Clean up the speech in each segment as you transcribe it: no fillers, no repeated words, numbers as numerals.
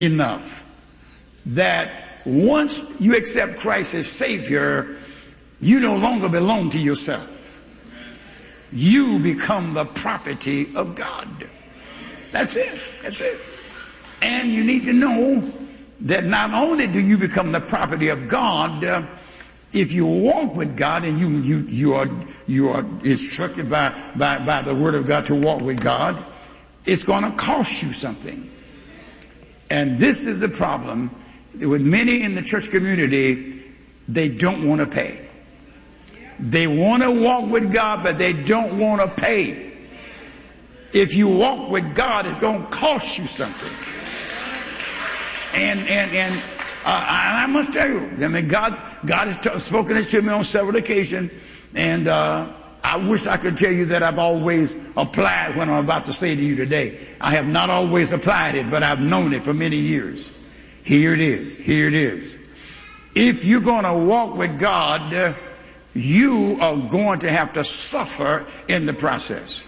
enough that once you accept Christ as Savior, you no longer belong to yourself. You become the property of God. That's it. That's it. And you need to know that not only do you become the property of God, if you walk with God and you are instructed by the Word of God to walk with God, it's going to cost you something. And this is the problem with many in the church community. They don't want to pay. They want to walk with God, but they don't want to pay. If you walk with God, it's going to cost you something. And I must tell you, I mean, God has spoken this to me on several occasions, and I wish I could tell you that I've always applied what I'm about to say to you today. I have not always applied it, but I've known it for many years. Here it is. Here it is. If you're going to walk with God, you are going to have to suffer in the process.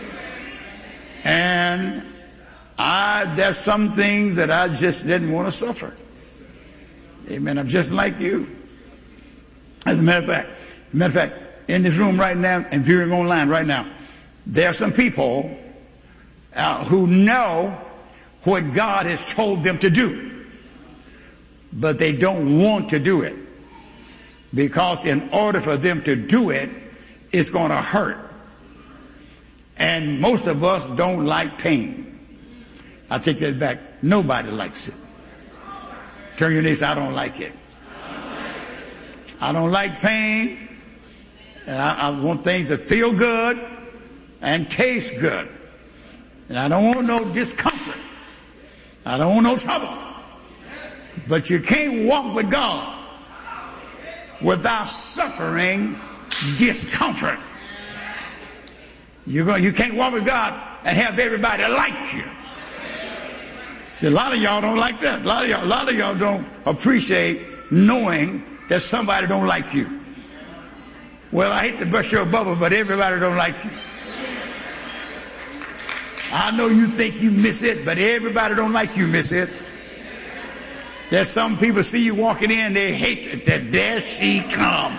And there's some things that I just didn't want to suffer. Amen. I'm just like you. As a matter of fact, in this room right now and viewing online right now, there are some people who know what God has told them to do, but they don't want to do it, because in order for them to do it, it's going to hurt. And most of us don't like pain. I take that back. Nobody likes it. Turn your neighbor and say, I don't like it. I don't like pain. And I want things that feel good and taste good. And I don't want no discomfort. I don't want no trouble. But you can't walk with God without suffering discomfort. You can't walk with God and have everybody like you. See, a lot of y'all don't like that. A lot of y'all don't appreciate knowing that somebody don't like you. Well, I hate to burst your bubble, but everybody don't like you. I know you think you miss it, but everybody don't like you miss it. There's some people see you walking in, they hate it, that there she come.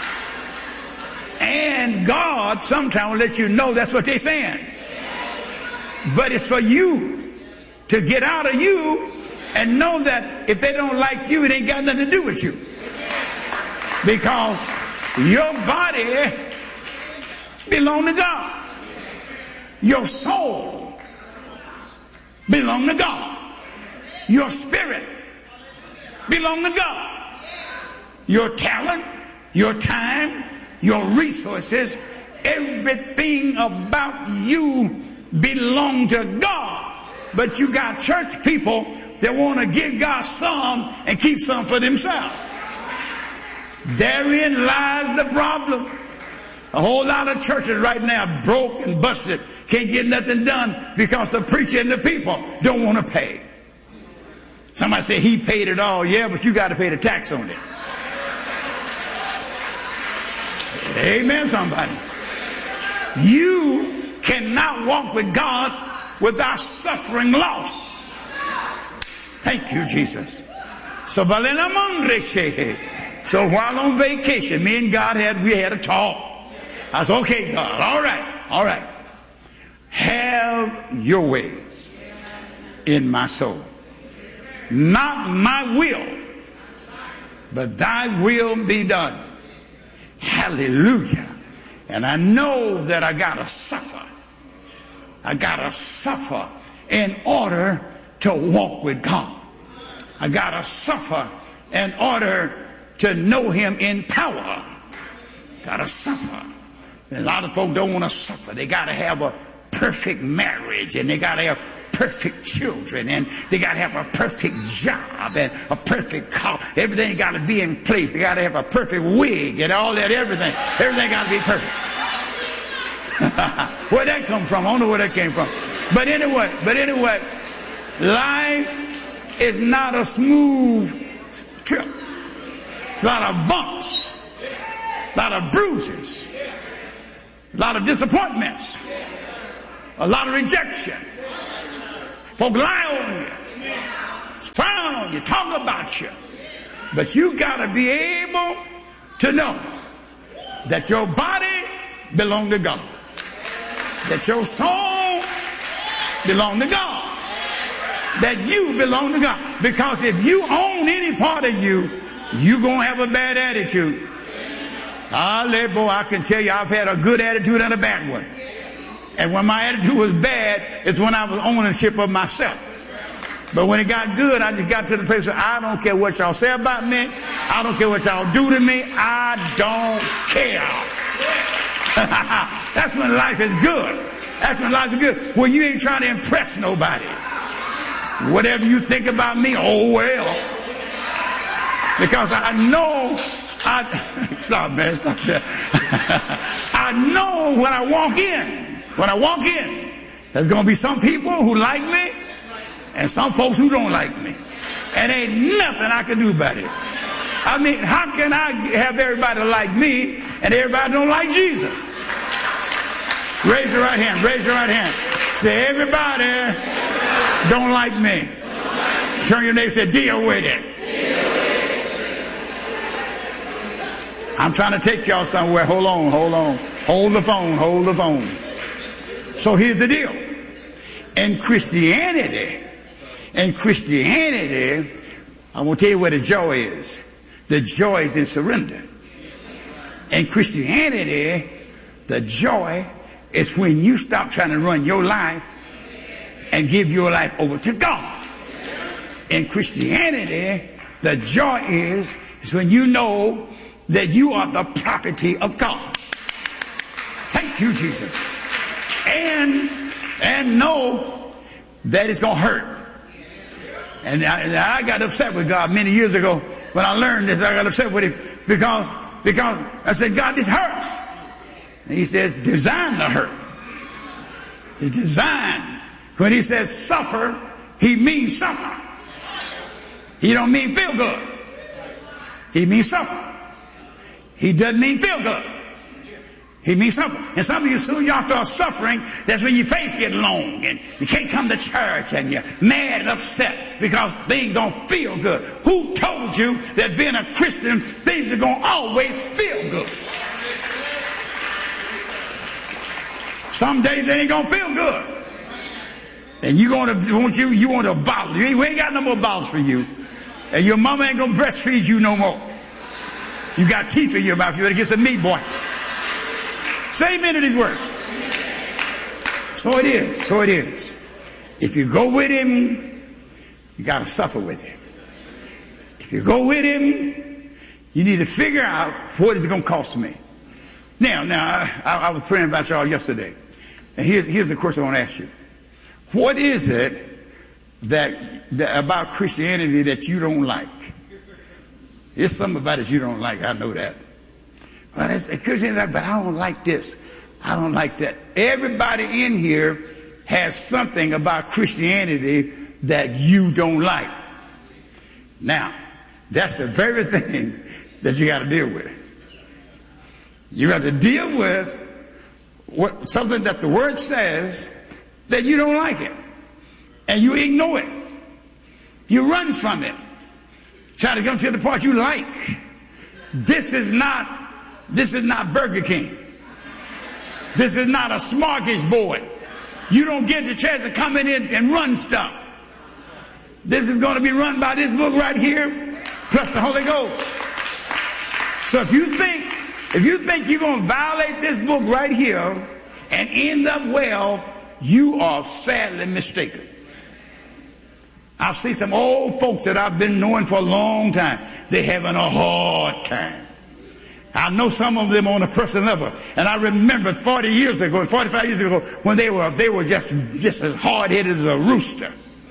And God sometimes will let you know that's what they're saying. But it's for you to get out of you and know that if they don't like you, it ain't got nothing to do with you. Because your body belongs to God. Your soul belongs to God. Your spirit belongs to God. Your talent, your time, your resources, everything about you belongs to God. But you got church people that want to give God some and keep some for themselves. Therein lies the problem. A whole lot of churches right now broke and busted, can't get nothing done because the preacher and the people don't want to pay. Somebody say he paid it all. Yeah, but you got to pay the tax on it. Amen, somebody. You cannot walk with God without suffering loss. Thank you, Jesus. So while on vacation, me and God we had a talk. I said, okay, God, all right. Have your way in my soul. Not my will, but thy will be done. Hallelujah. And I know that I gotta suffer. I gotta suffer in order to walk with God. I gotta suffer in order to know him in power. Gotta suffer. And a lot of folk don't want to suffer. They gotta have a perfect marriage, and they gotta have perfect children, and they gotta have a perfect job and a perfect car. Everything gotta be in place. They gotta have a perfect wig and all that, everything gotta be perfect. Where'd that come from? I don't know where that came from. But anyway, life is not a smooth trip. It's a lot of bumps, a lot of bruises, a lot of disappointments, a lot of rejection. Folk lie on you. frown on you, talk about you. But you got to be able to know that your body belongs to God, that your soul belongs to God, that you belong to God. Because if you own any part of you, you're going to have a bad attitude. Boy, I can tell you I've had a good attitude and a bad one. And when my attitude was bad, it's when I was ownership of myself. But when it got good, I just got to the place where I don't care what y'all say about me. I don't care what y'all do to me. I don't care. That's when life is good. That's when life is good. When you ain't trying to impress nobody. Whatever you think about me, oh well. Because I know, stop man, stop that. I know when I walk in, there's going to be some people who like me and some folks who don't like me. And ain't nothing I can do about it. I mean, how can I have everybody like me and everybody don't like Jesus? Raise your right hand. Raise your right hand. Say, everybody don't like me. Turn your neighbor and say, deal with it. I'm trying to take y'all somewhere. Hold on. Hold the phone. So here's the deal. In Christianity, I want to tell you where the joy is. The joy is in surrender. In Christianity, the joy is when you stop trying to run your life and give your life over to God. In Christianity, the joy is when you know that you are the property of God. Thank you, Jesus. And know that it's going to hurt. And I got upset with God many years ago when I learned this. I got upset with him because I said, God, this hurts. And he says, design the hurt. It's designed. When he says suffer, he means suffer. He don't mean feel good. He means suffer. He doesn't mean feel good. He means suffer. And some of you, soon y'all start suffering, that's when your face get long and you can't come to church and you're mad and upset because things don't feel good. Who told you that being a Christian, things are going to always feel good? Some days they ain't going to feel good. And you want a bottle. We ain't got no more bottles for you. And your mama ain't going to breastfeed you no more. You got teeth in your mouth. You better get some meat, boy. Say amen to these words. So it is. If you go with him, you got to suffer with him. If you go with him, you need to figure out what is it going to cost me. Now, I was praying about y'all yesterday. And here's the question I want to ask you. What is it that about Christianity that you don't like? There's something about it you don't like. I know that. Well, it's Christianity, but I don't like this. I don't like that. Everybody in here has something about Christianity that you don't like. Now, that's the very thing that you got to deal with. You got to deal with something that the Word says that you don't like it. And you ignore it. You run from it. Try to go to the part you like. This is not Burger King. This is not a smorgasbord. You don't get the chance to come in and run stuff. This is going to be run by this book right here, plus the Holy Ghost. So if you think you're going to violate this book right here and end up well, you are sadly mistaken. I see some old folks that I've been knowing for a long time. They're having a hard time. I know some of them on a personal level. And I remember 40 years ago and 45 years ago when they were just as hard-headed as a rooster.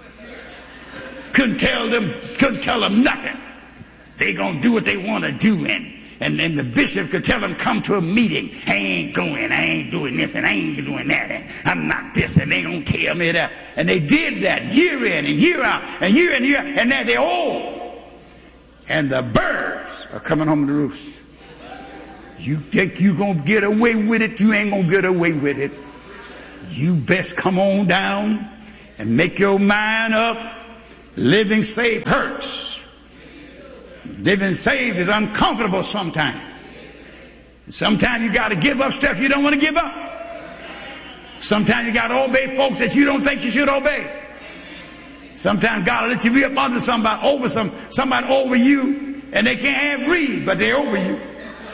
Couldn't tell them nothing. They gonna do what they want to do, and the bishop could tell them come to a meeting. I ain't going, I ain't doing this, and I ain't doing that, and I'm not this, and they don't tell me that. And they did that year in and year out, and year in and year out, and now they're old. And the birds are coming home to roost. You think you gonna get away with it? You ain't gonna get away with it. You best come on down and make your mind up Living saved hurts. Living saved is uncomfortable sometimes. Sometimes you got to give up stuff you don't want to give up. Sometimes you got to obey folks that you don't think you should obey. Sometimes God will let you be up under somebody over you, and they can't have greed, but they're over you.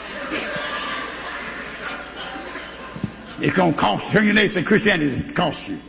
It's going to cost you. Turn your neighbor and say, Christianity costs you.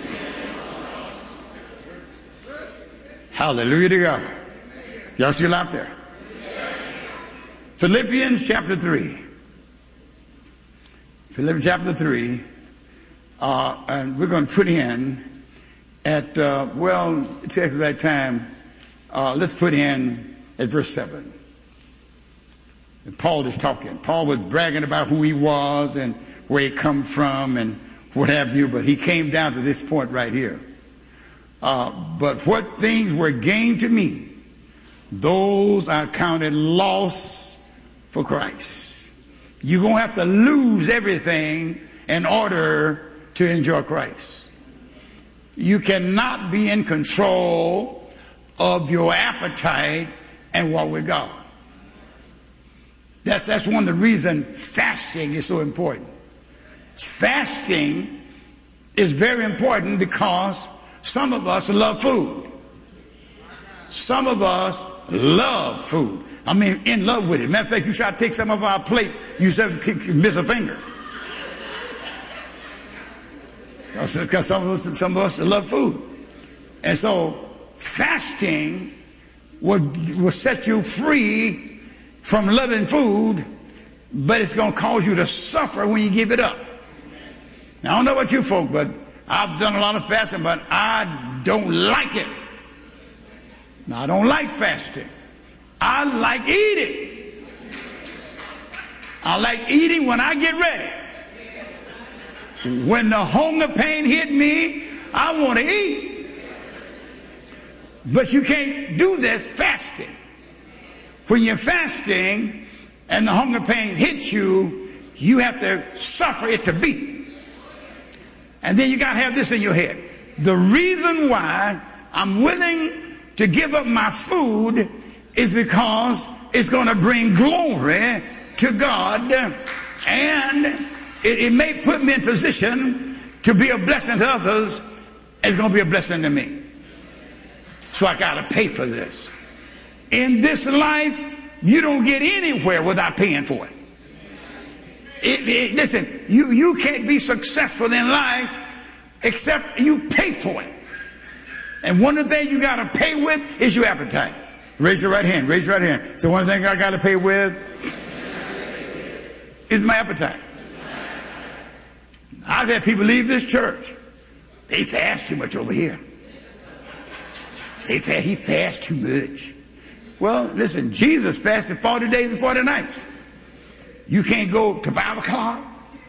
Hallelujah to God. Y'all still out there? Philippians chapter 3. Philippians chapter 3. And we're going to put in at, it takes that time. Let's put in at verse 7. And Paul is talking. Paul was bragging about who he was and where he come from and what have you, but he came down to this point right here. But what things were gained to me, those I counted loss for Christ. You're going to have to lose everything in order to enjoy Christ. You cannot be in control of your appetite and walk with God. That's one of the reasons fasting is so important. Fasting is very important because some of us love food. Some of us love food. I mean, in love with it. Matter of fact, you try to take some of our plate, you miss a finger. Because some of us love food. And so fasting will set you free from loving food, but it's going to cause you to suffer when you give it up. Now, I don't know about you folk, but I've done a lot of fasting, but I don't like it. Now, I don't like fasting. I like eating. I like eating when I get ready. When the hunger pain hit me, I want to eat. But you can't do this fasting. When you're fasting and the hunger pain hits you, you have to suffer it to be. And then you got to have this in your head. The reason why I'm willing to give up my food is because it's going to bring glory to God, and it may put me in position to be a blessing to others. It's going to be a blessing to me. So I got to pay for this. In this life, you don't get anywhere without paying for it. Listen, you can't be successful in life except you pay for it. And one of the things you got to pay with is your appetite. Raise your right hand. Raise your right hand. So one of the things I got to pay with is my appetite. I've had people leave this church. They fast too much over here. He fasts too much. Well, listen, Jesus fasted 40 days and 40 nights. You can't go to 5 o'clock.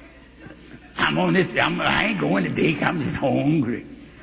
I ain't going today. I'm just hungry.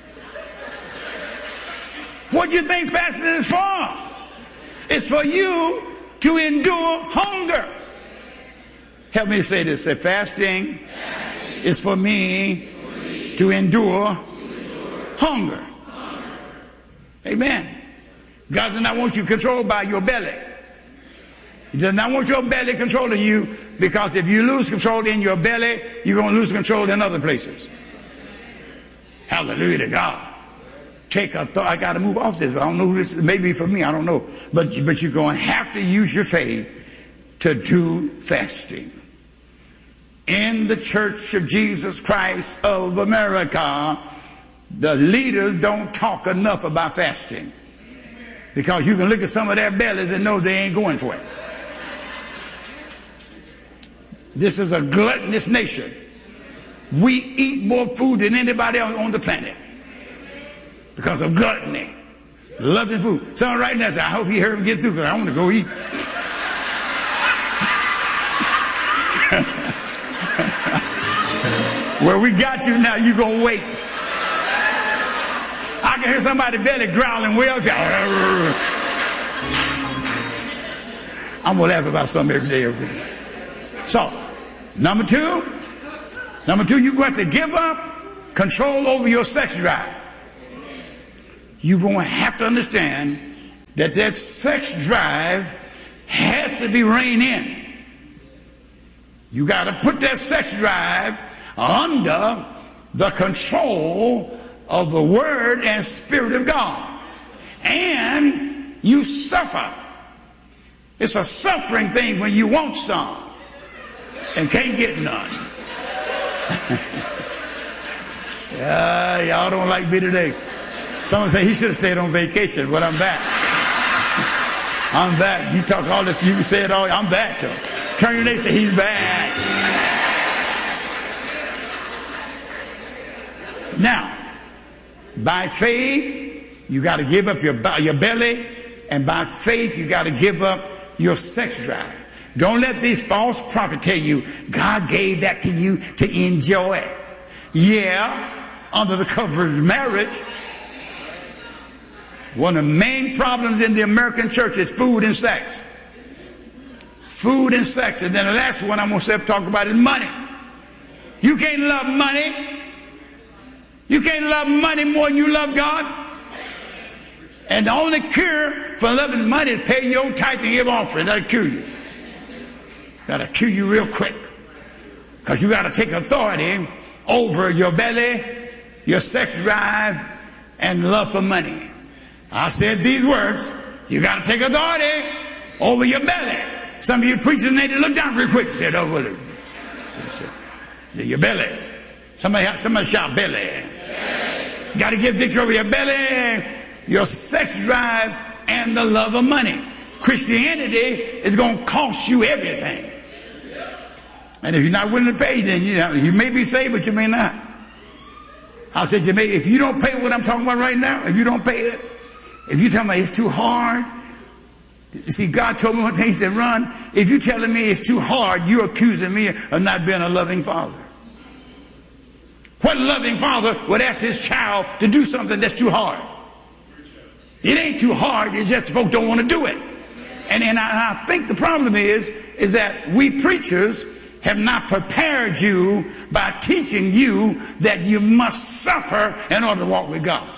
What do you think fasting is for? It's for you to endure hunger. Help me to say this. Say, fasting is for me to endure hunger. Amen. God does not want you controlled by your belly. He does not want your belly controlling you, because if you lose control in your belly, you're going to lose control in other places. Hallelujah to God. Take a thought. I got to move off this. I don't know who this is. Maybe for me, I don't know. But you're going to have to use your faith to do fasting. In the Church of Jesus Christ of America, the leaders don't talk enough about fasting. Because you can look at some of their bellies and know they ain't going for it. This is a gluttonous nation. We eat more food than anybody else on the planet because of gluttony, loving food. Someone right now said, I hope you heard him get through, because I want to go eat. Well, we got you now. You gonna wait. I can hear somebody belly growling well. I'm gonna laugh about something every day. So, number two, you got to give up control over your sex drive. you're going to have to understand that sex drive has to be reined in. You got to put that sex drive under the control of the Word and Spirit of God. And you suffer. It's a suffering thing when you want some and can't get none. Y'all don't like me today. Someone say he should have stayed on vacation, but I'm back. I'm back. You talk all this, you said all, I'm back though. Turn your neighbor and say he's back. Now, by faith, you got to give up your belly, and by faith, you got to give up your sex drive. Don't let these false prophets tell you God gave that to you to enjoy. Yeah, under the cover of marriage. One of the main problems in the American church is food and sex. Food and sex. And then the last one I'm going to talk about is money. You can't love money. You can't love money more than you love God. And the only cure for loving money is pay your tithe and give offering. That'll cure you. That'll cure you real quick. Because you got to take authority over your belly, your sex drive, and love for money. I said these words. You got to take authority over your belly. Some of you preachers need to look down real quick. Said, oh, well, your belly. Somebody shout belly. Got to get victory over your belly, your sex drive, and the love of money. Christianity is going to cost you everything. And if you're not willing to pay, then you may be saved, but you may not. I said, if you don't pay what I'm talking about right now, if you don't pay it, if you tell me it's too hard, see, God told me one thing, he said, Ron, if you're telling me it's too hard, you're accusing me of not being a loving father. What loving father would ask his child to do something that's too hard? It ain't too hard, it's just folks don't want to do it. And I think the problem is that we preachers have not prepared you by teaching you that you must suffer in order to walk with God.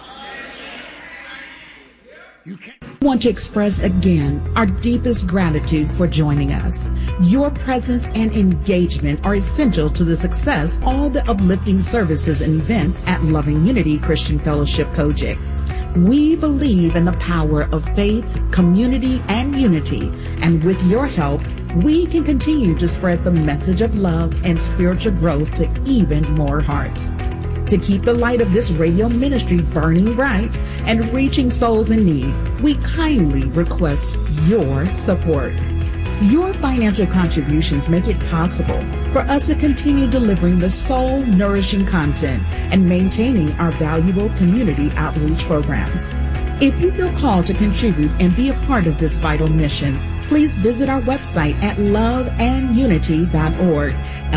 I want to express again our deepest gratitude for joining us. Your presence and engagement are essential to the success of all the uplifting services and events at Loving Unity Christian Fellowship Kojic. We believe in the power of faith, community, and unity, and with your help, we can continue to spread the message of love and spiritual growth to even more hearts. To keep the light of this radio ministry burning bright and reaching souls in need, we kindly request your support. Your financial contributions make it possible for us to continue delivering the soul-nourishing content and maintaining our valuable community outreach programs. If you feel called to contribute and be a part of this vital mission, please visit our website at loveandunity.org,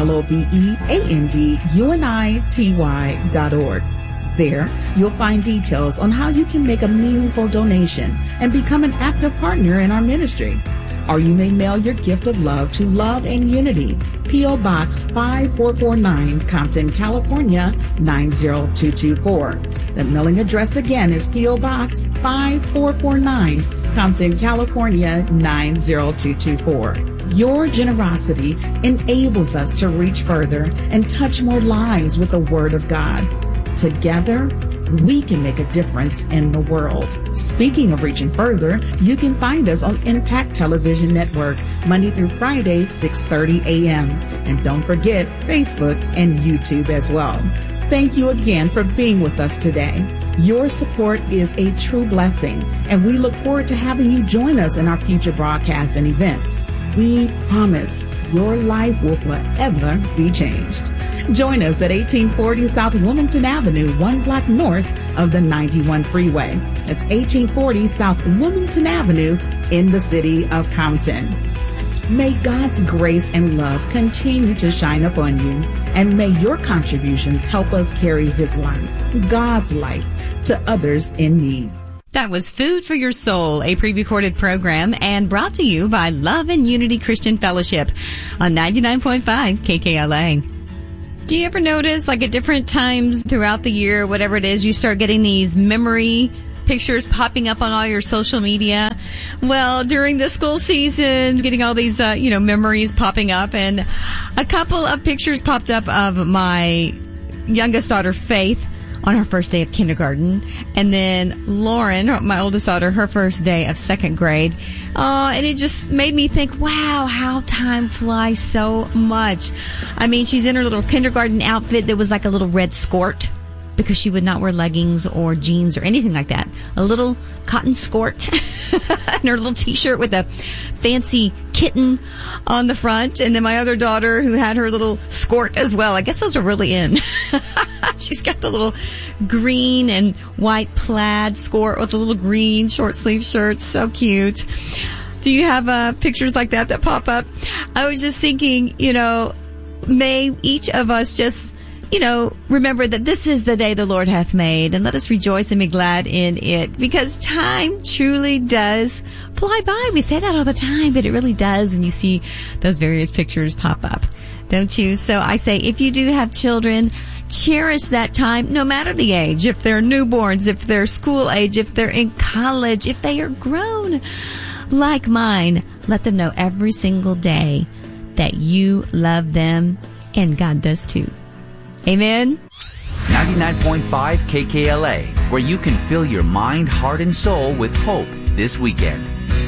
loveandunity.org. There, you'll find details on how you can make a meaningful donation and become an active partner in our ministry. Or you may mail your gift of love to Love and Unity, P.O. Box 5449, Compton, California, 90224. The mailing address again is P.O. Box 5449, Compton, California, 90224. Your generosity enables us to reach further and touch more lives with the Word of God. Together, we can make a difference in the world. Speaking of reaching further, you can find us on Impact Television Network, Monday through Friday, 6:30 a.m. And don't forget Facebook and YouTube as well. Thank you again for being with us today. Your support is a true blessing, and we look forward to having you join us in our future broadcasts and events. We promise your life will forever be changed. Join us at 1840 South Wilmington Avenue, 1 block north of the 91 freeway. That's 1840 South Wilmington Avenue in the city of Compton. May God's grace and love continue to shine upon you, and may your contributions help us carry His light, God's light, to others in need. That was Food for Your Soul, a pre-recorded program and brought to you by Love and Unity Christian Fellowship on 99.5 KKLA. Do you ever notice, like at different times throughout the year, whatever it is, you start getting these memory pictures popping up on all your social media? Well, during the school season, getting all these, memories popping up, and a couple of pictures popped up of my youngest daughter, Faith, on her first day of kindergarten, and then Lauren, my oldest daughter, her first day of second grade. And it just made me think, wow, how time flies so much. I mean, she's in her little kindergarten outfit that was like a little red skirt, because she would not wear leggings or jeans or anything like that. A little cotton skirt and her little t-shirt with a fancy kitten on the front. And then my other daughter, who had her little skirt as well. I guess those are really in. She's got the little green and white plaid skirt with a little green short sleeve shirt. So cute. Do you have pictures like that pop up? I was just thinking, may each of us just remember that this is the day the Lord hath made, and let us rejoice and be glad in it, because time truly does fly by. We say that all the time, but it really does when you see those various pictures pop up, don't you? So I say, if you do have children, cherish that time, no matter the age, if they're newborns, if they're school age, if they're in college, if they are grown like mine. Let them know every single day that you love them, and God does too. Amen. 99.5 KKLA, where you can fill your mind, heart, and soul with hope this weekend.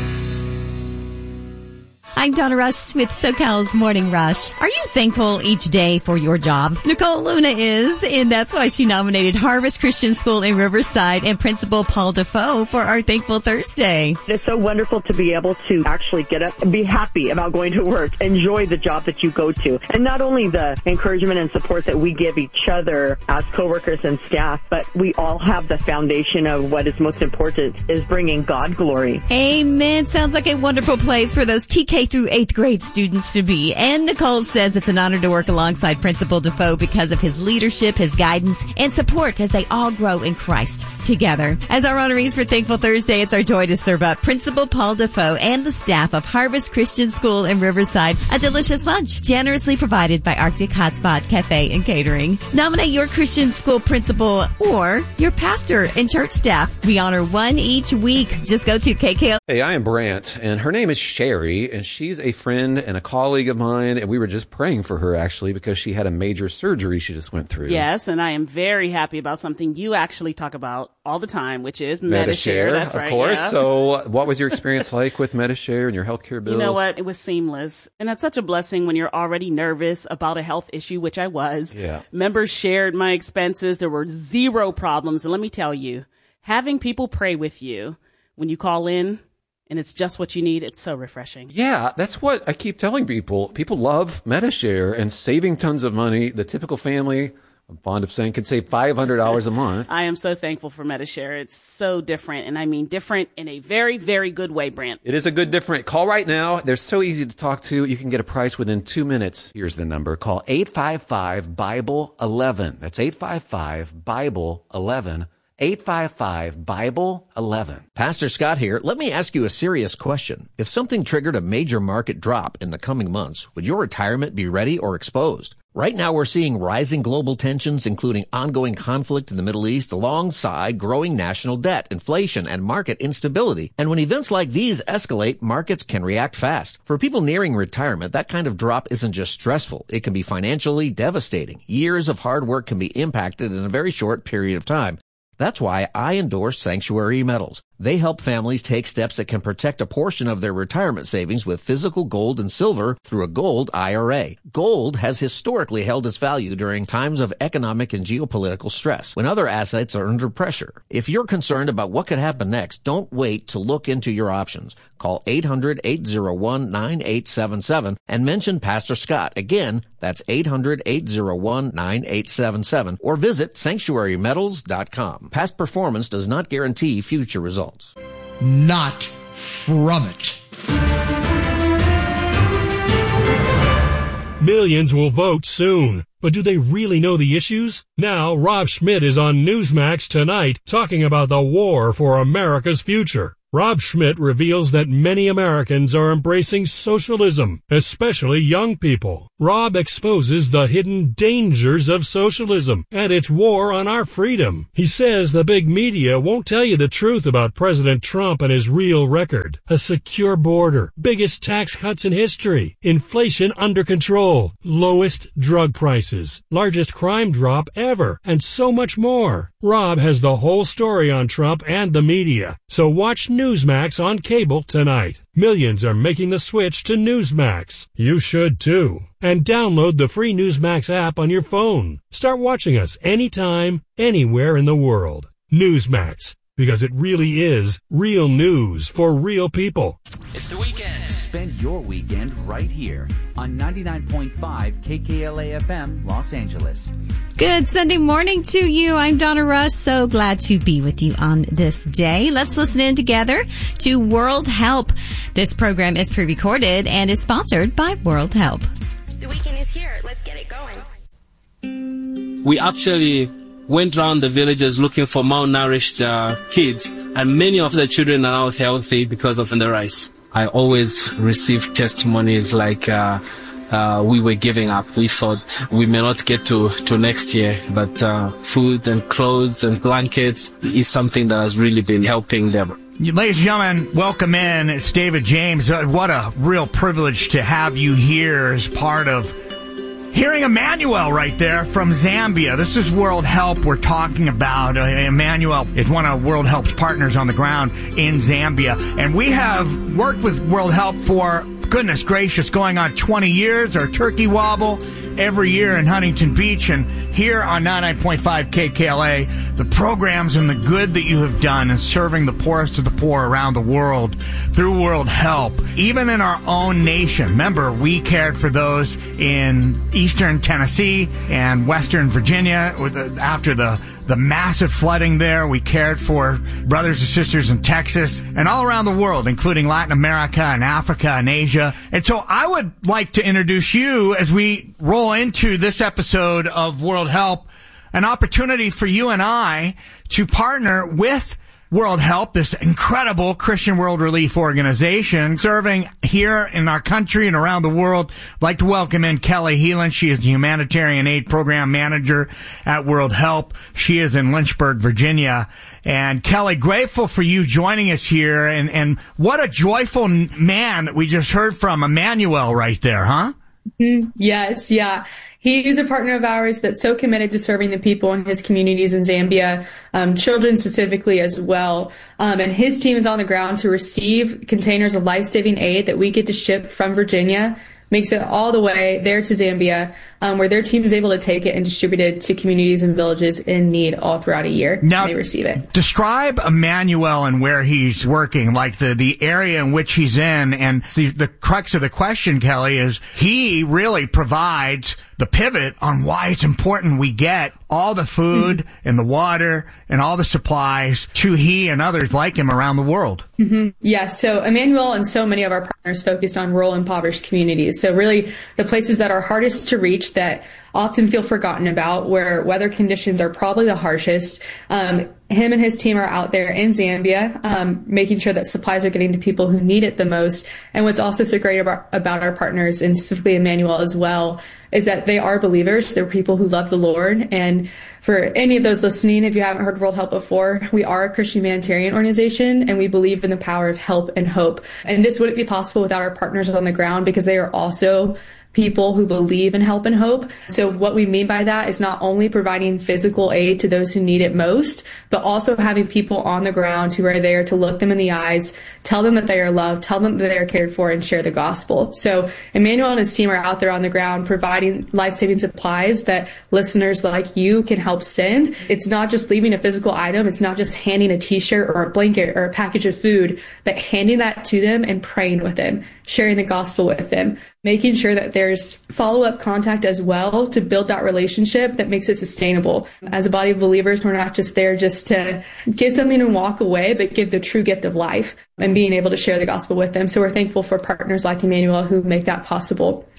I'm Donna Rush with SoCal's Morning Rush. Are you thankful each day for your job? Nicole Luna is, and that's why she nominated Harvest Christian School in Riverside and Principal Paul Defoe for our Thankful Thursday. It's so wonderful to be able to actually get up and be happy about going to work, enjoy the job that you go to, and not only the encouragement and support that we give each other as coworkers and staff, but we all have the foundation of what is most important is bringing God glory. Amen. Sounds like a wonderful place for those TK through 8th grade students to be. And Nicole says it's an honor to work alongside Principal Defoe because of his leadership, his guidance, and support as they all grow in Christ together. As our honorees for Thankful Thursday, it's our joy to serve up Principal Paul Defoe and the staff of Harvest Christian School in Riverside a delicious lunch, generously provided by Arctic Hotspot Cafe and Catering. Nominate your Christian school principal or your pastor and church staff. We honor one each week. Just go to KKL. Hey, I am Brant, and her name is Sherry, and she's a friend and a colleague of mine, and we were just praying for her, actually, because she had a major surgery she just went through. Yes, and I am very happy about something you actually talk about all the time, which is Medi-Share. That's right. Of course. Yeah. So what was your experience like with Medi-Share and your healthcare bills? You know what? It was seamless. And that's such a blessing when you're already nervous about a health issue, which I was. Yeah. Members shared my expenses. There were zero problems. And let me tell you, having people pray with you when you call in, and it's just what you need, it's so refreshing. Yeah, that's what I keep telling people. People love Medi-Share and saving tons of money. The typical family, I'm fond of saying, can save $500 a month. I am so thankful for Medi-Share. It's so different, and I mean different in a very, very good way, Brant. It is a good different. Call right now. They're so easy to talk to. You can get a price within 2 minutes. Here's the number. Call 855-BIBLE-11. That's 855-BIBLE-11. 855-BIBLE-11. Pastor Scott here. Let me ask you a serious question. If something triggered a major market drop in the coming months, would your retirement be ready or exposed? Right now we're seeing rising global tensions, including ongoing conflict in the Middle East, alongside growing national debt, inflation, and market instability. And when events like these escalate, markets can react fast. For people nearing retirement, that kind of drop isn't just stressful. It can be financially devastating. Years of hard work can be impacted in a very short period of time. That's why I endorse Sanctuary Metals. They help families take steps that can protect a portion of their retirement savings with physical gold and silver through a gold IRA. Gold has historically held its value during times of economic and geopolitical stress, when other assets are under pressure. If you're concerned about what could happen next, don't wait to look into your options. Call 800-801-9877 and mention Pastor Scott. Again, that's 800-801-9877, or visit sanctuarymetals.com. Past performance does not guarantee future results. Not from it. Millions will vote soon, but do they really know the issues? Now, Rob Schmidt is on Newsmax tonight talking about the war for America's future. Rob Schmidt reveals that many Americans are embracing socialism, especially young people. Rob exposes the hidden dangers of socialism and its war on our freedom. He says the big media won't tell you the truth about President Trump and his real record. A secure border, biggest tax cuts in history, inflation under control, lowest drug prices, largest crime drop ever, and so much more. Rob has the whole story on Trump and the media. So watch Newsmax on cable tonight. Millions are making the switch to Newsmax. You should too. And download the free Newsmax app on your phone. Start watching us anytime, anywhere in the world. Newsmax, because it really is real news for real people. It's the weekend. Spend your weekend right here on 99.5 KKLA FM, Los Angeles. Good Sunday morning to you. I'm Donna Russ. So glad to be with you on this day. Let's listen in together to World Help. This program is pre-recorded and is sponsored by World Help. The weekend is here. Let's get it going. We actually went around the villages looking for malnourished kids, and many of the children are now healthy because of the rice. I always receive testimonies like we were giving up. We thought we may not get to next year, but food and clothes and blankets is something that has really been helping them. Ladies and gentlemen, welcome in. It's David James. What a real privilege to have you here as part of hearing Emmanuel right there from Zambia. This is World Help we're talking about. Emmanuel is one of World Help's partners on the ground in Zambia. And we have worked with World Help for, goodness gracious, going on 20 years, our turkey wobble every year in Huntington Beach. And here on 99.5 KKLA, the programs and the good that you have done in serving the poorest of the poor around the world through World Help, even in our own nation. Remember, we cared for those in eastern Tennessee and western Virginia after the massive flooding there. We cared for brothers and sisters in Texas and all around the world, including Latin America and Africa and Asia. And so I would like to introduce you as we roll into this episode of World Help, an opportunity for you and I to partner with World Help, this incredible Christian World Relief organization serving here in our country and around the world. I'd like to welcome in Kelly Heelan. She is the Humanitarian Aid Program Manager at World Help. She is in Lynchburg, Virginia. And Kelly, grateful for you joining us here. And what a joyful man that we just heard from, Emmanuel right there, huh? Yes, yeah. He's a partner of ours that's so committed to serving the people in his communities in Zambia, children specifically as well. And his team is on the ground to receive containers of life-saving aid that we get to ship from Virginia, makes it all the way there to Zambia, where their team is able to take it and distribute it to communities and villages in need all throughout a year. Now, they receive it. Describe Emmanuel and where he's working, like the area in which he's in. And the crux of the question, Kelly, is he really provides the pivot on why it's important we get all the food and the water and all the supplies to he and others like him around the world. Yeah, so Emmanuel and so many of our partners focus on rural impoverished communities. So really the places that are hardest to reach, that often feel forgotten about, where weather conditions are probably the harshest. Him and his team are out there in Zambia, making sure that supplies are getting to people who need it the most. And what's also so great about our partners, and specifically Emmanuel as well, is that they are believers. They're people who love the Lord. And for any of those listening, if you haven't heard of World Help before, we are a Christian humanitarian organization, and we believe in the power of help and hope. And this wouldn't be possible without our partners on the ground, because they are also people who believe in help and hope. So what we mean by that is not only providing physical aid to those who need it most, but also having people on the ground who are there to look them in the eyes, tell them that they are loved, tell them that they are cared for, and share the gospel. So Emmanuel and his team are out there on the ground providing life-saving supplies that listeners like you can help send. It's not just leaving a physical item. It's not just handing a t-shirt or a blanket or a package of food, but handing that to them and praying with them, sharing the gospel with them, making sure that there's follow-up contact as well to build that relationship that makes it sustainable. As a body of believers, we're not just there just to give something and walk away, but give the true gift of life and being able to share the gospel with them. So we're thankful for partners like Emmanuel who make that possible.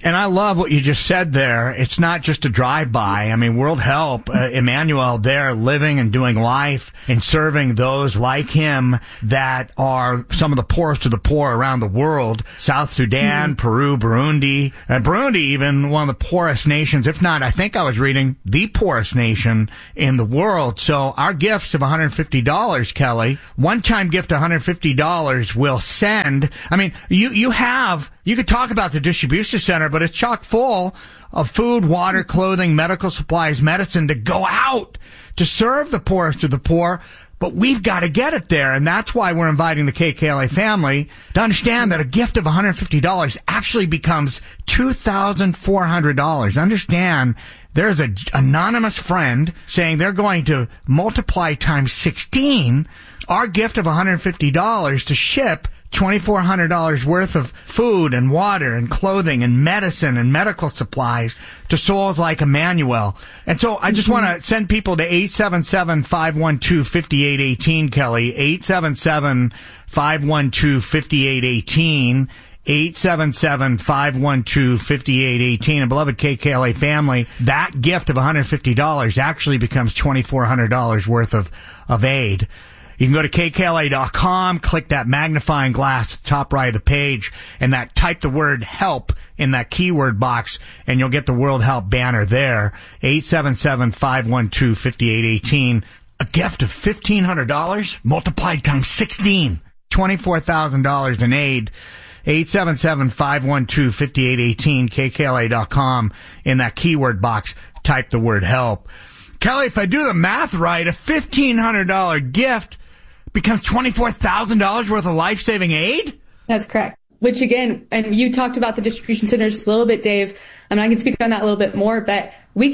And I love what you just said there. It's not just a drive-by. I mean, World Help, Emmanuel, they're living and doing life and serving those like him that are some of the poorest of the poor around the world. South Sudan, Peru, Burundi, Burundi even one of the poorest nations, if not, I think I was reading, the poorest nation in the world. So our gifts of $150, Kelly, one-time gift of $150 will send. I mean, you could talk about the distribution center, but it's chock full of food, water, clothing, medical supplies, medicine to go out to serve the poorest of the poor. But we've got to get it there, and that's why we're inviting the KKLA family to understand that a gift of $150 actually becomes $2,400. Understand, there's an anonymous friend saying they're going to multiply times 16 our gift of $150 to ship $2,400 worth of food and water and clothing and medicine and medical supplies to souls like Emmanuel. And so I just want to send people to 877-512-5818, Kelly. 877-512-5818. 877-512-5818. And beloved KKLA family, that gift of $150 actually becomes $2,400 worth of aid. You can go to kkla.com, click that magnifying glass at the top right of the page, and type the word help in that keyword box, and you'll get the World Help banner there. 877-512-5818. A gift of $1,500 multiplied times 16. $24,000 in aid. 877-512-5818, kkla.com. In that keyword box, type the word help. Kelly, if I do the math right, a $1,500 gift becomes $24,000 worth of life-saving aid? That's correct. Which again, and you talked about the distribution center just a little bit, Dave, and I can speak on that a little bit more, but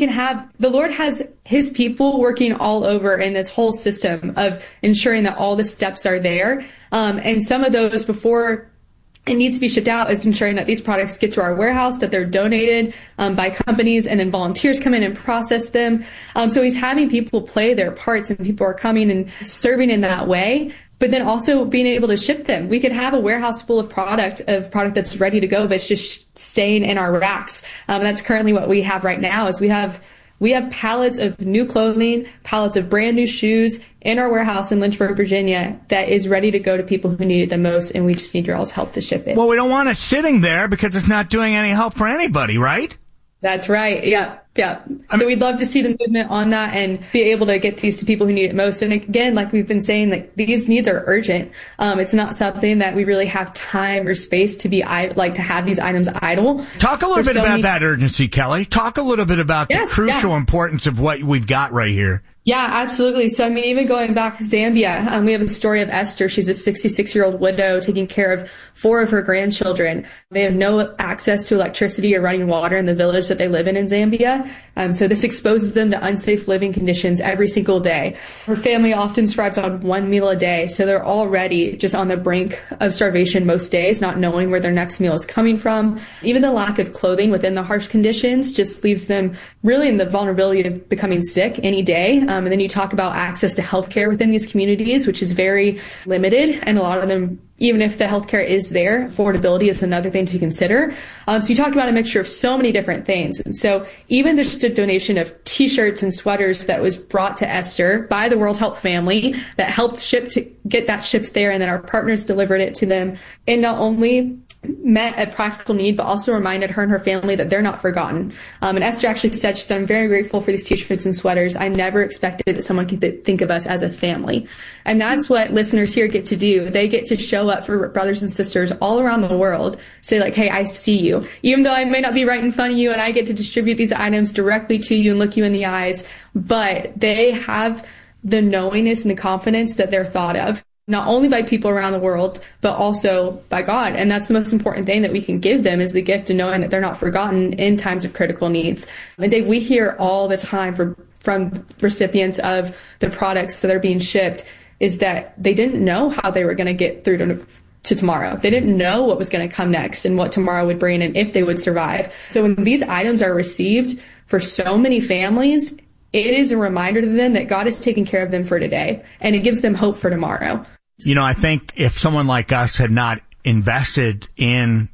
the Lord has his people working all over in this whole system of ensuring that all the steps are there. And some of those before it needs to be shipped out is ensuring that these products get to our warehouse, that they're donated by companies, and then volunteers come in and process them. So he's having people play their parts, and people are coming and serving in that way, but then also being able to ship them. We could have a warehouse full of product that's ready to go, but it's just staying in our racks. That's currently what we have right now is we have pallets of new clothing, pallets of brand new shoes in our warehouse in Lynchburg, Virginia that is ready to go to people who need it the most, and we just need your all's help to ship it. Well, we don't want it sitting there because it's not doing any help for anybody, right? That's right. Yeah. So we'd love to see the movement on that and be able to get these to people who need it most. And again, like we've been saying, like these needs are urgent. It's not something that we really have time or space to be to have these items idle. Talk a little bit about that urgency, Kelly. Talk a little bit about the crucial importance of what we've got right here. Yeah, absolutely. So, I mean, even going back to Zambia, we have the story of Esther. She's a 66-year-old widow taking care of 4 of her grandchildren. They have no access to electricity or running water in the village that they live in Zambia. So this exposes them to unsafe living conditions every single day. Her family often survives on 1 meal a day. So they're already just on the brink of starvation most days, not knowing where their next meal is coming from. Even the lack of clothing within the harsh conditions just leaves them really in the vulnerability of becoming sick any day. And then you talk about access to healthcare within these communities, which is very limited. And a lot of them, even if the healthcare is there, affordability is another thing to consider. So you talk about a mixture of so many different things. And so even there's just a donation of T-shirts and sweaters that was brought to Esther by the World Help family that helped get that shipped there. And then our partners delivered it to them. And not only met a practical need, but also reminded her and her family that they're not forgotten. And Esther actually said, she said, I'm very grateful for these T-shirts and sweaters. I never expected that someone could think of us as a family. And that's what listeners here get to do. They get to show up for brothers and sisters all around the world, say like, hey, I see you. Even though I may not be right in front of you and I get to distribute these items directly to you and look you in the eyes, but they have the knowingness and the confidence that they're thought of, not only by people around the world, but also by God. And that's the most important thing that we can give them, is the gift of knowing that they're not forgotten in times of critical needs. And Dave, we hear all the time from recipients of the products that are being shipped is that they didn't know how they were going to get through to tomorrow. They didn't know what was going to come next and what tomorrow would bring and if they would survive. So when these items are received for so many families, it is a reminder to them that God is taking care of them for today, and it gives them hope for tomorrow. You know, I think if someone like us had not invested in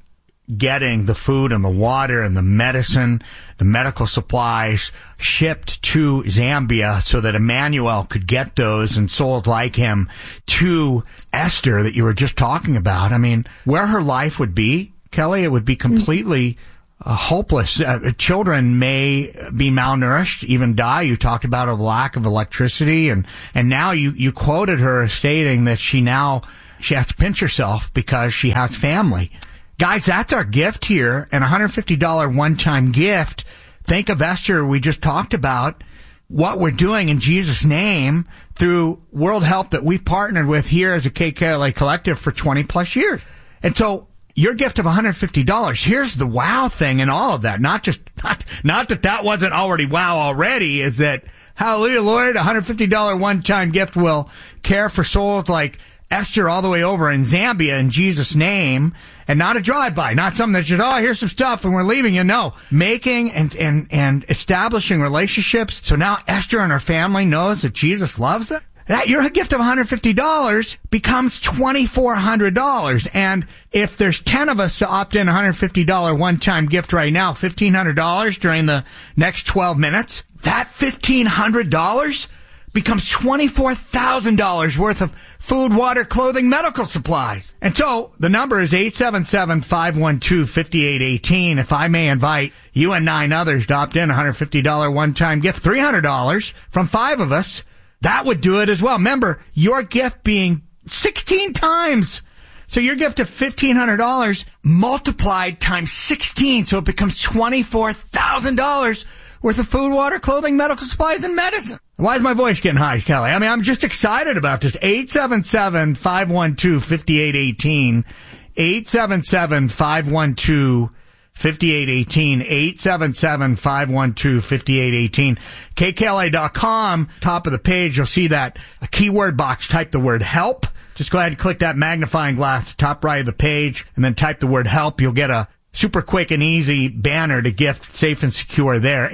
getting the food and the water and the medicine, the medical supplies shipped to Zambia so that Emmanuel could get those and souls like him to Esther that you were just talking about. I mean, where her life would be, Kelly, it would be completely hopeless. Children may be malnourished, even die. You talked about a lack of electricity, and now you quoted her stating that she has to pinch herself because she has family. Guys, that's our gift here, and a $150 one-time gift. Think of Esther we just talked about, what we're doing in Jesus' name through World Help that we've partnered with here as a KKLA collective for 20-plus years. And so your gift of $150, here's the wow thing in all of that. Not that wasn't already wow already, is that, hallelujah, Lord, a $150 one-time gift will care for souls like Esther all the way over in Zambia in Jesus' name, and not a drive-by, not something that's just, here's some stuff and we're leaving you. No, making and establishing relationships. So now Esther and her family knows that Jesus loves them. That your gift of $150 becomes $2,400. And if there's 10 of us to opt in, $150 one-time gift right now, $1,500 during the next 12 minutes, that $1,500 becomes $24,000 worth of food, water, clothing, medical supplies. And so the number is 877-512-5818. If I may invite you and 9 others to opt in, $150 one-time gift, $300 from 5 of us, that would do it as well. Remember, your gift being 16 times. So your gift of $1,500 multiplied times 16, so it becomes $24,000 worth of food, water, clothing, medical supplies, and medicine. Why is my voice getting high, Kelly? I mean, I'm just excited about this. 877-512-5818. 877-512-5818. 877-512-5818. KKLA.com, top of the page, you'll see that a keyword box. Type the word help. Just go ahead and click that magnifying glass, top right of the page, and then type the word help. You'll get a super quick and easy banner to gift safe and secure there.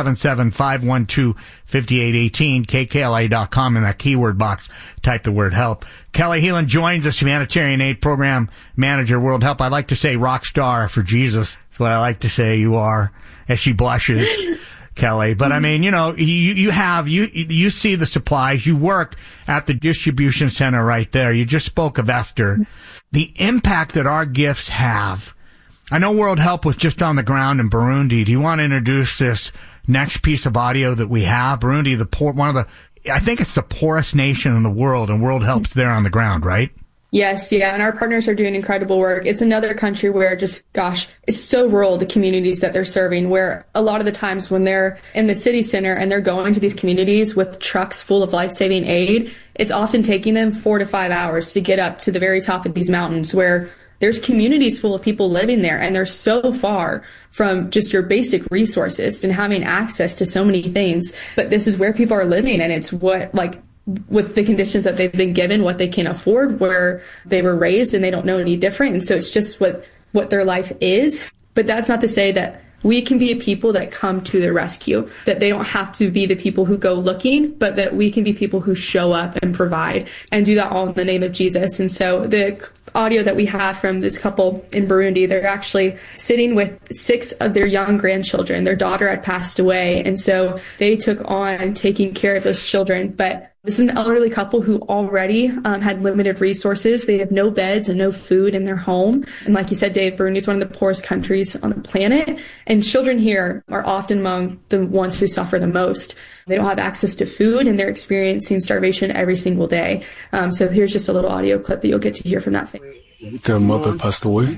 877-512-5818, KKLA.com, in that keyword box, type the word help. Kelly Heelan joins us, Humanitarian Aid Program Manager, World Help. I like to say rock star for Jesus. That's what I like to say you are, as she blushes, Kelly. But I mean, you know, you see the supplies. You work at the distribution center right there. You just spoke of Esther. The impact that our gifts have. I know World Help was just on the ground in Burundi. Do you want to introduce this next piece of audio that we have? Burundi, I think it's the poorest nation in the world, and World Help's there on the ground, right? Yes, yeah, and our partners are doing incredible work. It's another country where it's so rural, the communities that they're serving, where a lot of the times when they're in the city center and they're going to these communities with trucks full of life-saving aid, it's often taking them 4 to 5 hours to get up to the very top of these mountains where there's communities full of people living there, and they're so far from just your basic resources and having access to so many things. But this is where people are living, and it's with the conditions that they've been given, what they can afford, where they were raised, and they don't know any different. And so it's just what their life is. But that's not to say that we can be a people that come to their rescue, that they don't have to be the people who go looking, but that we can be people who show up and provide and do that all in the name of Jesus. And so the audio that we have from this couple in Burundi, they're actually sitting with 6 of their young grandchildren. Their daughter had passed away, and so they took on taking care of those children. But this is an elderly couple who already had limited resources. They have no beds and no food in their home. And like you said, Dave, Burundi is one of the poorest countries on the planet. And children here are often among the ones who suffer the most. They don't have access to food, and they're experiencing starvation every single day. So here's just a little audio clip that you'll get to hear from that family. Their mother passed away.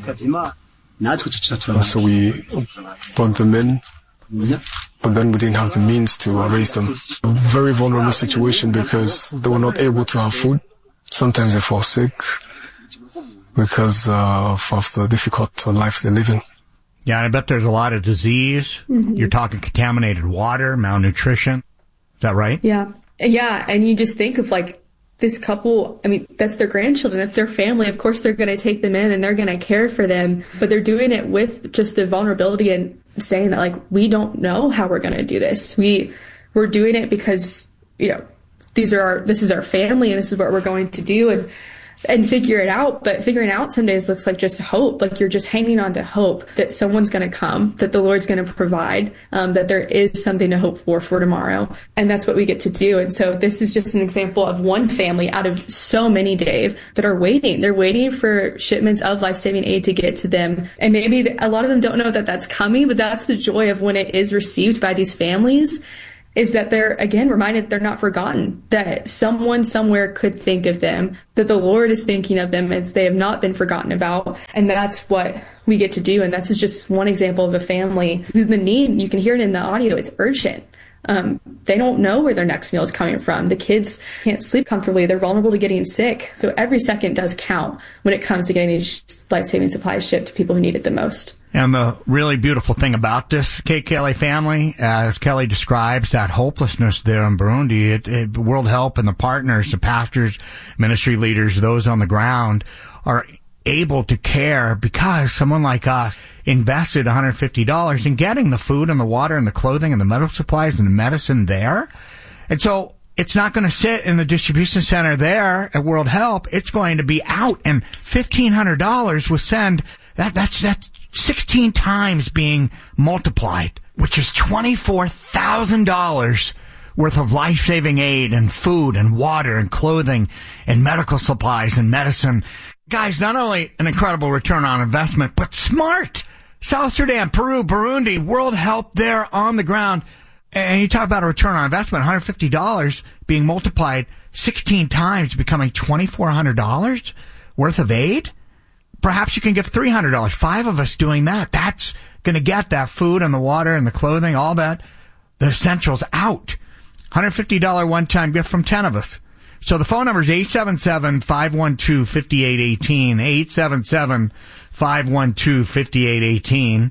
So we brought them in. But then we didn't have the means to raise them. A very vulnerable situation because they were not able to have food. Sometimes they fall sick because of the difficult life they're living. Yeah, I bet there's a lot of disease. Mm-hmm. You're talking contaminated water, malnutrition. Is that right? Yeah. Yeah, and you just think of this couple, I mean, that's their grandchildren, that's their family. Of course, they're going to take them in and they're going to care for them, but they're doing it with just the vulnerability and saying that, we don't know how we're going to do this. We're doing it because, this is our family and this is what we're going to do. And and figure it out. But figuring out some days looks like just hope. Like you're just hanging on to hope that someone's going to come, that the Lord's going to provide, that there is something to hope for tomorrow. And that's what we get to do. And so this is just an example of one family out of so many, Dave, that are waiting. They're waiting for shipments of life-saving aid to get to them. And maybe a lot of them don't know that that's coming, but that's the joy of when it is received by these families, is that they're, again, reminded they're not forgotten, that someone somewhere could think of them, that the Lord is thinking of them as they have not been forgotten about. And that's what we get to do. And that's just one example of a family. The need, you can hear it in the audio, it's urgent. They don't know where their next meal is coming from. The kids can't sleep comfortably. They're vulnerable to getting sick. So every second does count when it comes to getting these life-saving supplies shipped to people who need it the most. And the really beautiful thing about this KKLA family, as Kelly describes, that hopelessness there in Burundi, World Help and the partners, the pastors, ministry leaders, those on the ground are able to care because someone like us invested $150 in getting the food and the water and the clothing and the medical supplies and the medicine there. And so it's not going to sit in the distribution center there at World Help. It's going to be out, and $1,500 will send, that's 16 times being multiplied, which is $24,000 worth of life-saving aid and food and water and clothing and medical supplies and medicine. Guys, not only an incredible return on investment, but smart. South Sudan, Peru, Burundi, World Help there on the ground. And you talk about a return on investment, $150 being multiplied 16 times, becoming $2,400 worth of aid. Perhaps you can give $300. 5 of us doing that. That's going to get that food and the water and the clothing, all that, the essentials out. $150 one-time gift from 10 of us. So the phone number is 877-512-5818, 877-512-5818,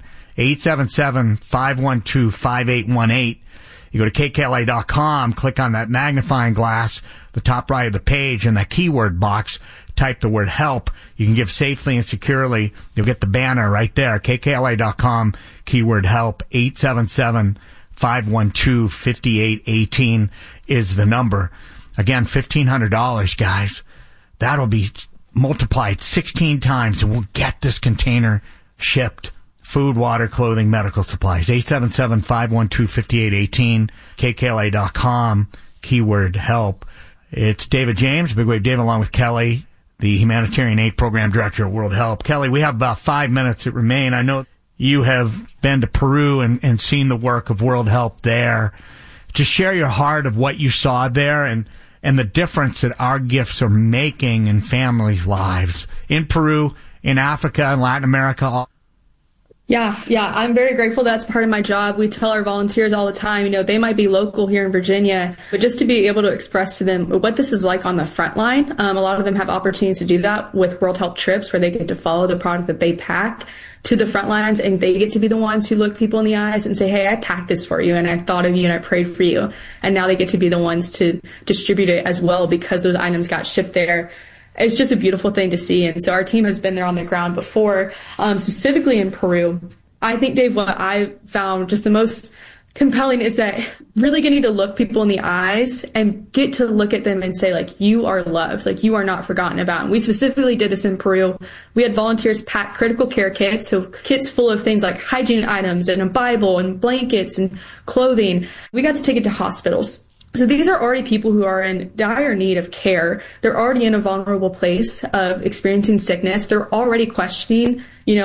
877-512-5818. You go to kkla.com, click on that magnifying glass, the top right of the page, in that keyword box, type the word help. You can give safely and securely. You'll get the banner right there, kkla.com, keyword help, 877-512-5818 is the number. Again, $1,500, guys. That'll be multiplied 16 times, and we'll get this container shipped. Food, water, clothing, medical supplies. 877-512-5818, kkla.com, keyword help. It's David James, Big Wave Dave, along with Kelly, the Humanitarian Aid Program Director at World Help. Kelly, we have about 5 minutes that remain. I know you have been to Peru and seen the work of World Help there. Just share your heart of what you saw there and the difference that our gifts are making in families' lives in Peru, in Africa, and Latin America. Yeah, I'm very grateful that's part of my job. We tell our volunteers all the time, they might be local here in Virginia, but just to be able to express to them what this is like on the front line. A lot of them have opportunities to do that with World Help trips, where they get to follow the product that they pack to the front lines, and they get to be the ones who look people in the eyes and say, hey, I packed this for you, and I thought of you, and I prayed for you. And now they get to be the ones to distribute it as well, because those items got shipped there. It's just a beautiful thing to see. And so our team has been there on the ground before, specifically in Peru. I think, Dave, what I found just the most compelling is that really getting to look people in the eyes and get to look at them and say, like, you are loved, like you are not forgotten about. And we specifically did this in Peru. We had volunteers pack critical care kits, so kits full of things like hygiene items and a Bible and blankets and clothing. We got to take it to hospitals. So these are already people who are in dire need of care. They're already in a vulnerable place of experiencing sickness. They're already questioning,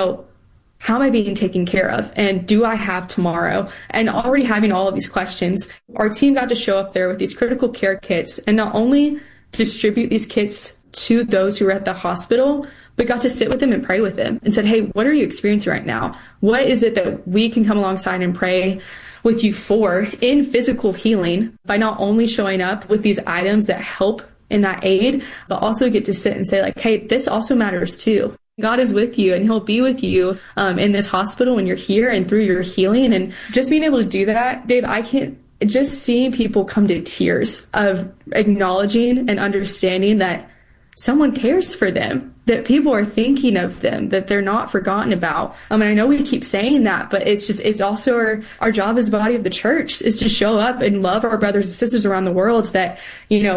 how am I being taken care of? And do I have tomorrow? And already having all of these questions, our team got to show up there with these critical care kits and not only distribute these kits to those who were at the hospital, but got to sit with them and pray with them and said, hey, what are you experiencing right now? What is it that we can come alongside and pray with you for in physical healing by not only showing up with these items that help in that aid, but also get to sit and say, like, hey, this also matters too. God is with you, and he'll be with you in this hospital when you're here and through your healing. And just being able to do that, Dave, I can't just seeing people come to tears of acknowledging and understanding that someone cares for them, that people are thinking of them, that they're not forgotten about. And I know we keep saying that, but it's also our job as the body of the church is to show up and love our brothers and sisters around the world that,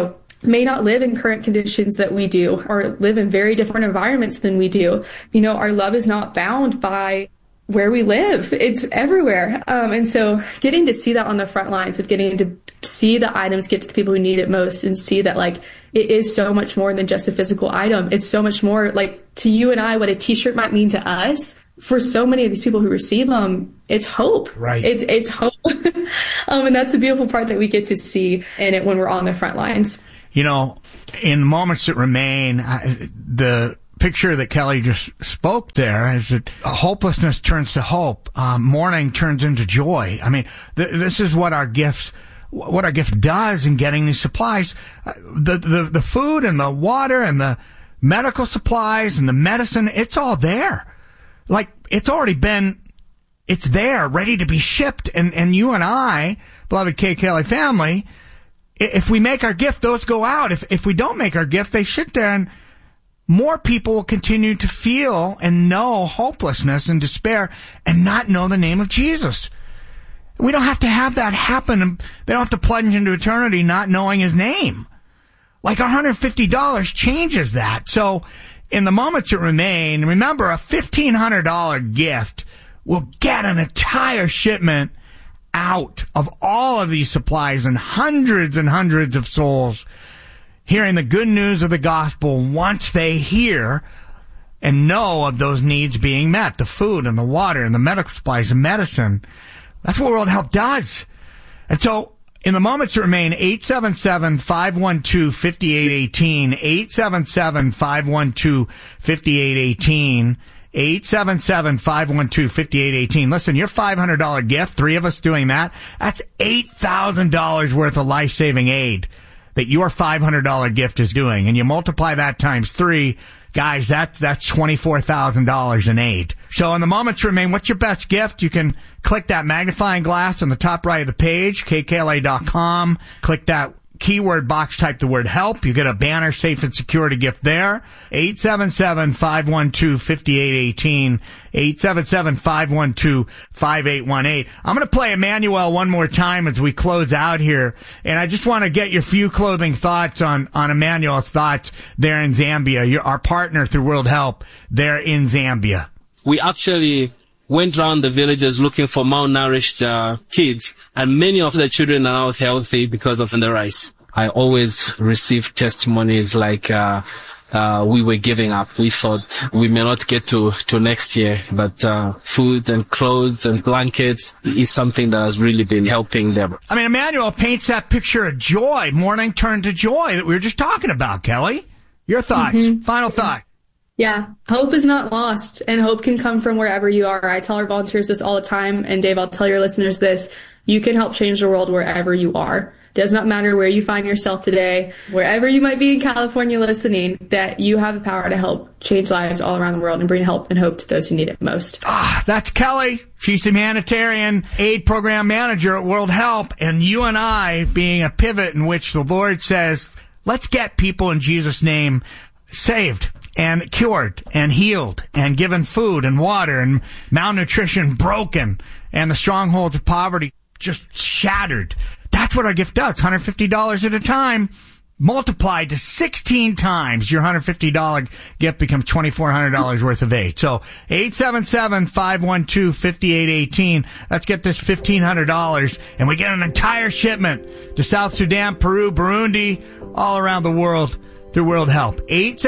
may not live in current conditions that we do, or live in very different environments than we do. You know, our love is not bound by where we live. It's everywhere. And so getting to see that on the front lines, of getting to see the items get to the people who need it most, and see that, like, it is so much more than just a physical item. It's so much more, like, to you and I, what a t-shirt might mean to us. For so many of these people who receive them, it's hope. Right. It's hope. And that's the beautiful part that we get to see in it when we're on the front lines. You know, in moments that remain, the picture that Kelly just spoke there is that hopelessness turns to hope. Mourning turns into joy. I mean, this is what our gift does in getting these supplies. The food and the water and the medical supplies and the medicine, it's all there. Like, it's there, ready to be shipped. And you and I, beloved KKLA family, if we make our gift, those go out. If we don't make our gift, they sit there, and more people will continue to feel and know hopelessness and despair and not know the name of Jesus. We don't have to have that happen, and they don't have to plunge into eternity not knowing his name. Like, $150 changes that. So in the moments that remain, remember, a $1,500 gift will get an entire shipment out of all of these supplies, and hundreds of souls hearing the good news of the gospel once they hear and know of those needs being met, the food and the water and the medical supplies and medicine. That's what World Help does. And so in the moments that remain, 877-512-5818, 877-512-5818, 877-512-5818. Listen, your $500 gift, three of us doing that, that's $8,000 worth of life-saving aid that your $500 gift is doing. And you multiply that times three, guys, that's $24,000 in aid. So in the moments remain, what's your best gift? You can click that magnifying glass on the top right of the page, kkla.com. Click that keyword box, type the word help. You get a banner, safe and secure to gift there. 877-512-5818. 877-512-5818. I'm going to play Emmanuel one more time as we close out here. And I just want to get your few clothing thoughts on Emmanuel's thoughts there in Zambia. You're our partner through World Help there in Zambia. We actually went around the villages looking for malnourished kids, and many of the children are not healthy because of the rice. I always receive testimonies like we were giving up. We thought we may not get to next year, but food and clothes and blankets is something that has really been helping them. I mean, Emmanuel paints that picture of joy, mourning turned to joy that we were just talking about, Kelly. Your thoughts, final thought. Yeah, hope is not lost, and hope can come from wherever you are. I tell our volunteers this all the time, and Dave, I'll tell your listeners this. You can help change the world wherever you are. Does not matter where you find yourself today, wherever you might be in California listening, that you have the power to help change lives all around the world and bring help and hope to those who need it most. That's Kelly. She's a humanitarian aid program manager at World Help, and you and I being a pivot in which the Lord says, let's get people in Jesus' name saved and cured and healed and given food and water and malnutrition broken and the strongholds of poverty just shattered. That's what our gift does. $150 at a time, multiplied to 16 times. Your $150 gift becomes $2,400 worth of aid. So 877-512-5818. Let's get this $1,500, and we get an entire shipment to South Sudan, Peru, Burundi, all around the world through World Help.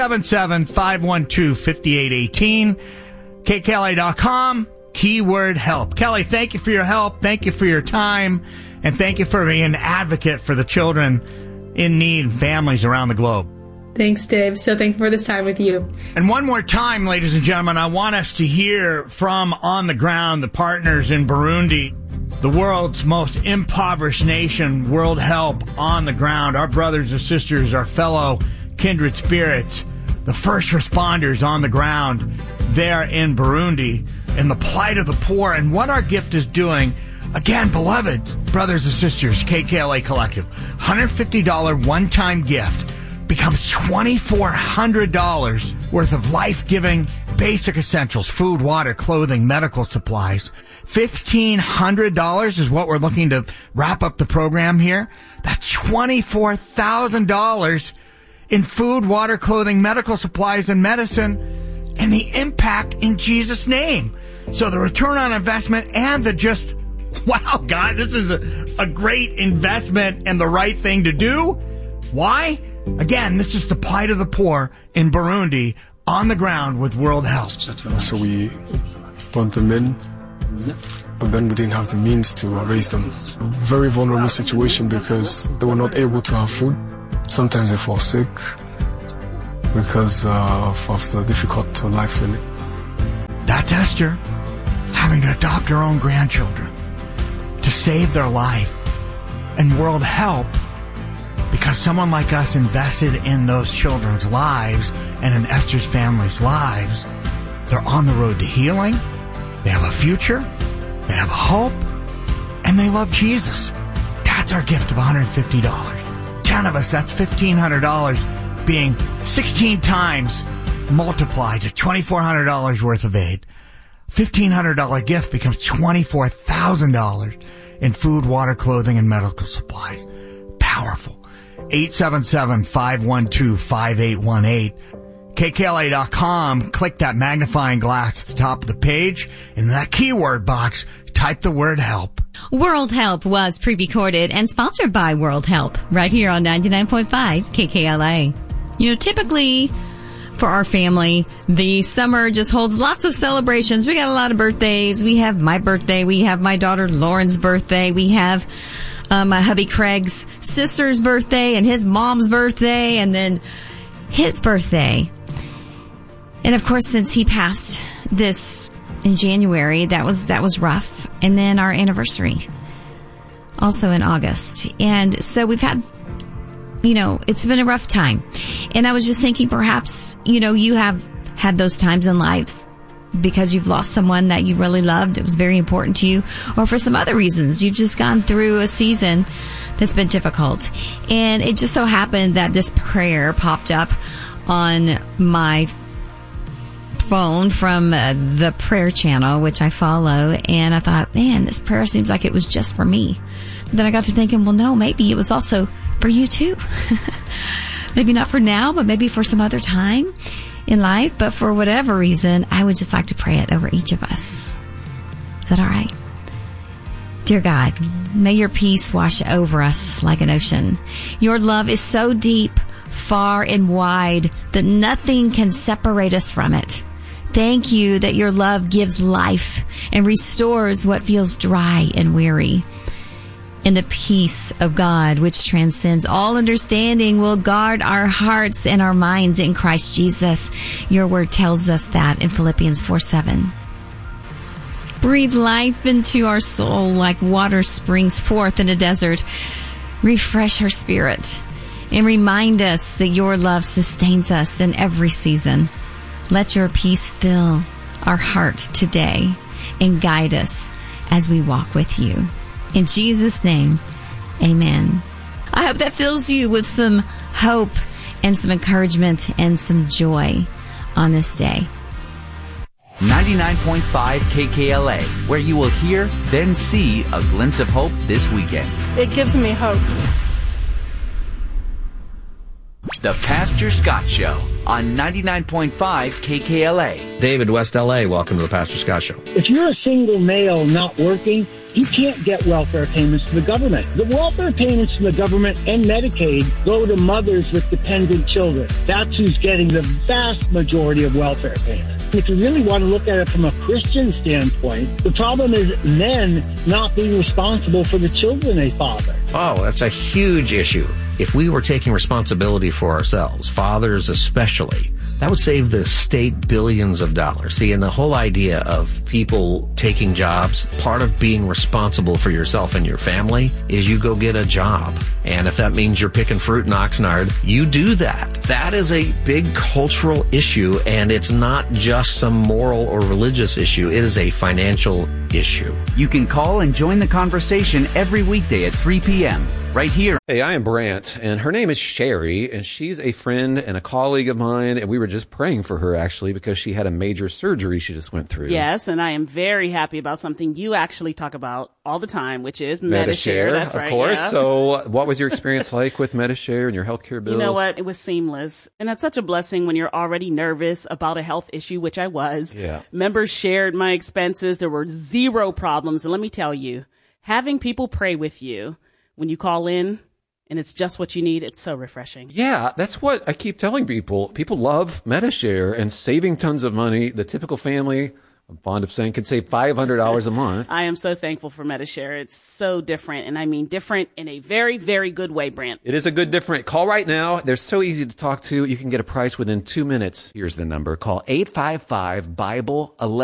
877-512-5818. KKLA.com, keyword help. Kelly, thank you for your help. Thank you for your time. And thank you for being an advocate for the children in need and families around the globe. Thanks, Dave. So thankful for this time with you. And one more time, ladies and gentlemen, I want us to hear from on the ground the partners in Burundi, the world's most impoverished nation, World Help on the ground, our brothers and sisters, our fellow kindred spirits, the first responders on the ground there in Burundi, and the plight of the poor and what our gift is doing. Again, beloved brothers and sisters, KKLA Collective, $150 one-time gift becomes $2,400 worth of life-giving basic essentials, food, water, clothing, medical supplies. $1,500 is what we're looking to wrap up the program here. That's $24,000 in food, water, clothing, medical supplies, and medicine, and the impact in Jesus' name. So the return on investment and the just, wow, God, this is a great investment and the right thing to do. Why? Again, this is the plight of the poor in Burundi on the ground with World Health. So we brought them in, but then we didn't have the means to raise them. Very vulnerable situation because they were not able to have food. Sometimes they fall sick because of the difficult life they live. That's Esther having to adopt her own grandchildren to save their life. And World Help, because someone like us invested in those children's lives and in Esther's family's lives, they're on the road to healing. They have a future. They have hope. And they love Jesus. That's our gift of $150. 10 of us, that's $1,500 being 16 times multiplied to $2,400 worth of aid. $1,500 gift becomes $24,000 in food, water, clothing, and medical supplies. Powerful. 877-512-5818. KKLA.com. Click that magnifying glass at the top of the page. And in that keyword box, type the word help. World Help was pre-recorded and sponsored by World Help right here on 99.5 KKLA. You know, typically for our family, the summer just holds lots of celebrations. We got a lot of birthdays. We have my birthday. We have my daughter Lauren's birthday. We have my hubby Craig's sister's birthday and his mom's birthday and then his birthday. And of course, since he passed this in January, that was rough. And then our anniversary, also in August. And so we've had, you know, it's been a rough time. And I was just thinking perhaps, you know, you have had those times in life because you've lost someone that you really loved. It was very important to you. Or for some other reasons, you've just gone through a season that's been difficult. And it just so happened that this prayer popped up on my phone from the prayer channel, which I follow, and I thought, man, this prayer seems like it was just for me. Then I got to thinking, well, no, maybe it was also for you too. Maybe not for now, but maybe for some other time in life. But for whatever reason, I would just like to pray it over each of us. Is that all right? Dear God, may your peace wash over us like an ocean. Your love is so deep, far and wide that nothing can separate us from it. Thank you that your love gives life and restores what feels dry and weary. And the peace of God, which transcends all understanding, will guard our hearts and our minds in Christ Jesus. Your word tells us that in Philippians 4:7. Breathe life into our soul like water springs forth in a desert. Refresh our spirit and remind us that your love sustains us in every season. Let your peace fill our heart today and guide us as we walk with you. In Jesus' name, amen. I hope that fills you with some hope and some encouragement and some joy on this day. 99.5 KKLA, where you will hear, then see a glimpse of hope this weekend. It gives me hope. The Pastor Scott Show on 99.5 KKLA. David, West LA, welcome to the Pastor Scott Show. If you're a single male not working, you can't get welfare payments from the government. The welfare payments from the government and Medicaid go to mothers with dependent children. That's who's getting the vast majority of welfare payments. If you really want to look at it from a Christian standpoint, the problem is men not being responsible for the children they father. Oh, that's a huge issue. If we were taking responsibility for ourselves, fathers especially, that would save the state billions of dollars. See, and the whole idea of people taking jobs, part of being responsible for yourself and your family is you go get a job. And if that means you're picking fruit in Oxnard, you do that. That is a big cultural issue, and it's not just some moral or religious issue. It is a financial issue. You can call and join the conversation every weekday at 3 p.m. right here. Hey, I am Brant, and her name is Sherry, and she's a friend and a colleague of mine, and we were just praying for her, actually, because she had a major surgery she just went through. Yes, and I am very happy about something you actually talk about all the time, which is Medi-Share. That's right. Of course. Yeah. So what was your experience like with Medi-Share and your healthcare bills? You know what? It was seamless. And that's such a blessing when you're already nervous about a health issue, which I was. Yeah. Members shared my expenses. There were zero problems. And let me tell you, having people pray with you when you call in and it's just what you need, it's so refreshing. Yeah, that's what I keep telling people. People love Medi-Share and saving tons of money. The typical family, I'm fond of saying, can save $500 a month. I am so thankful for Medi-Share. It's so different, and I mean different in a very, very good way, Brant. It is a good different. Call right now. They're so easy to talk to. You can get a price within 2 minutes. Here's the number. Call 855-BIBLE-11.